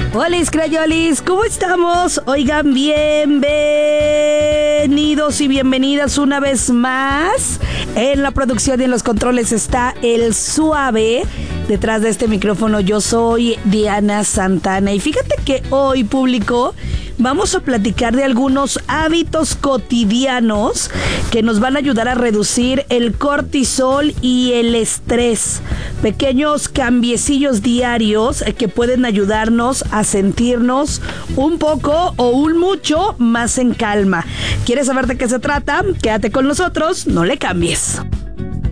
Hola, Crayolis, ¿cómo estamos? Oigan, bienvenidos y bienvenidas una vez más. En la producción y en los controles está el Suave. Detrás de este micrófono yo soy Diana Santana. Y fíjate que hoy, público, vamos a platicar de algunos hábitos cotidianos que nos van a ayudar a reducir el cortisol y el estrés. Pequeños cambiecillos diarios que pueden ayudarnos a sentirnos un poco o un mucho más en calma. ¿Quieres saber de qué se trata? Quédate con nosotros, no le cambies.